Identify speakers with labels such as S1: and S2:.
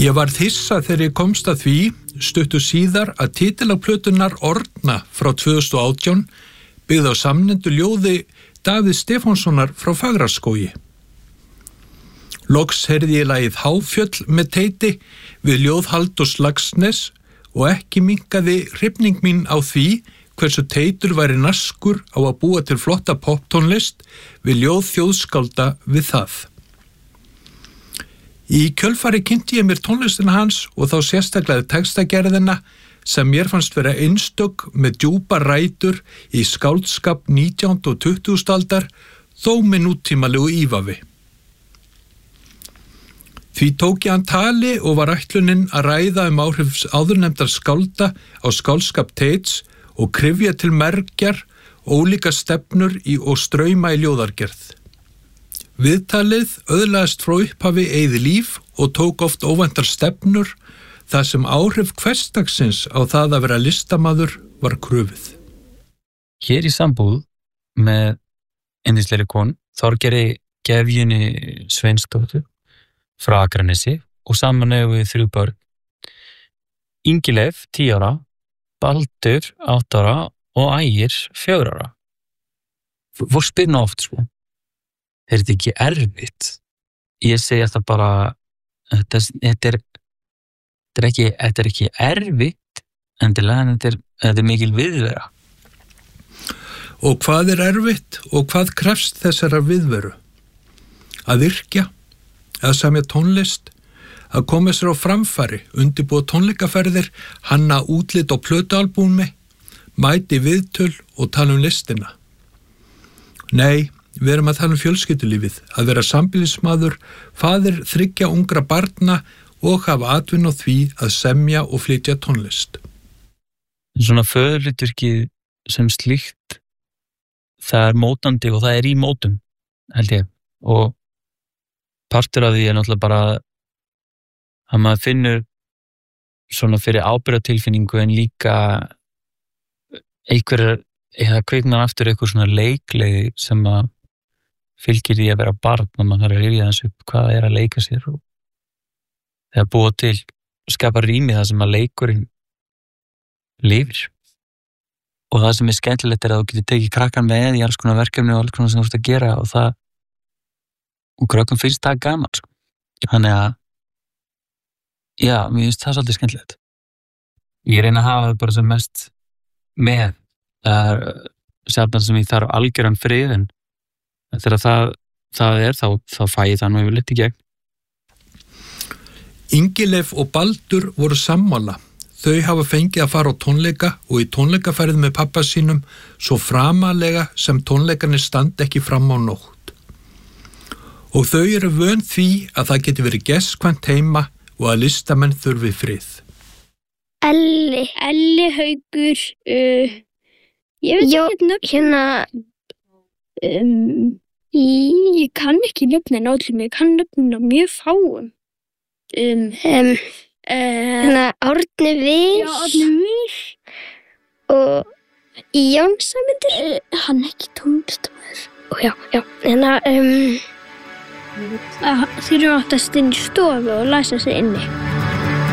S1: Ég varð hissa þegar ég komst að því stuttu síðar að titil á plötunnar Orna frá 2018 byggði á samnefndu ljóði Davíð Stefánssonar frá Fagraskógi. Loks heyrði ég lagið Háfjöll með Teiti við ljóð Halldórs Laxness og ekki minnkaði hrifning mín á því hversu Teitur væri naskur á að búa til flotta poptónlist við ljóð þjóðskálda við það. Í kjölfari kynnti ég mér tónlistina hans og þá sérstaklega textagerðina sem mér fannst vera einstök með djúpa rætur í skáldskap 19. og 20. aldar þó með nútímalegu ívafi. Því tók ég hann tali og var ætlunin að ræða áhrif áðurnefndar skálda á skáldskap Teits og kryfja til mergjar, ólíka stefnur og strauma í ljóðargerð. Viðtalið öðlaðist frá upphafi eigið líf og tók oft óvæntar stefnur þar sem áhrif hversdagsins á það að vera listamaður var krufið.
S2: Hér í sambúð með yndislegri konu, Þorgeiri Gefjunni Sveinsdóttur frá Akranesi og saman við 3 börn. Ingileif 10 ára, Baldur 8 ára og Ægir 4 ára. Fólk spyr nú oft sko, er þetta ekki erfitt? Ég segi alltaf bara, þetta er ekki erfitt, endilega, þetta er mikil viðvera.
S1: Og hvað er erfitt og hvað krefst þessara viðveru? Að yrkja, að semja tónlist, að koma sér á framfæri, undirbúa tónleikaferðir, hanna útlit á plötualbúmi, mæti viðtöl og tala listina. Nei, við erum að tala fjölskyldulífið, að vera sambýlismaður, faðir 3 ungra barna og hafa atvinnu á því að semja og flytja tónlist.
S2: Svona föðurhlutverkið sem slíkt, það er mótandi og það er í mótum, held ég. Og partur af því er náttúrulega bara að maður finnur svona fyrir ábyrgðartilfinningu en líka eða kviknar aftur eitthvað svona leikleið sem að fylgir því að vera barn og maður þarf að rifja þessu upp hvað það er að leika sér og þegar búa til skapa rými það sem að leikurinn lifir. Og það sem er skemmtilegt er að þú getur tekið krakkan með í alls konar verkefni og alls konar sem þú ert að gera og krökkum finnst það gaman sko. Þannig að já, mér finnst það svolítið skemmtilegt. Ég reyna að hafa það bara sem mest með það er sjálfan sem ég þarf algjöran frið en þegar það er þá fæ ég það nú yfir litt í gegn.
S1: Ingileif og Baldur voru sammála. Þau hafa fengið að fara á tónleika og í tónleikaferð með pappa sínum svo framalega sem tónleikarnir standi ekki fram á nótt. Og þau eru vön því að það geti verið gestkvæmt heima og að listamenn þurfi frið.
S3: Elli Haukur, ég veit ekki nöfn. Ég kann ekki nöfnin á öllum, ég kann nöfnin á mjög fáum.
S4: Árni Vil.
S3: Já, Árni Vil.
S4: Og Jón Sæmundur.
S3: Hann ekki tónlistamæður.
S4: Já,
S3: þeir eru áttast inn í stofu og læsa sig inni.